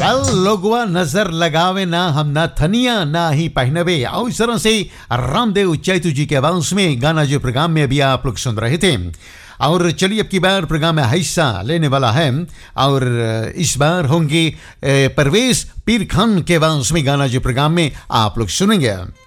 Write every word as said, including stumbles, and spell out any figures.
Well लोगवा नजर लगावे ना हम ना थनिया ना ही पहनवे। और इस तरह से रामदेव चैतू जी के आवाज में गाना जो प्रोग्राम में अभी आप लोग सुन रहे थे। और चलिए अब की बार प्रोग्राम में हिस्सा लेने वाला है और इस बार होंगे परवेज पीर खान के आवाज में गाना जो प्रोग्राम में आप लोग सुनेंगे।